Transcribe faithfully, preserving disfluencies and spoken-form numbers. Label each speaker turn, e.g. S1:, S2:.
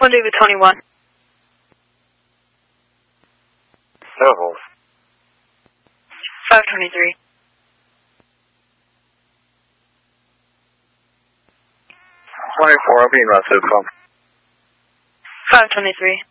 S1: We'll leave it twenty-one.
S2: Levels.
S1: five twenty-three.
S2: twenty-four, I'll be in Russell.
S1: five twenty-three.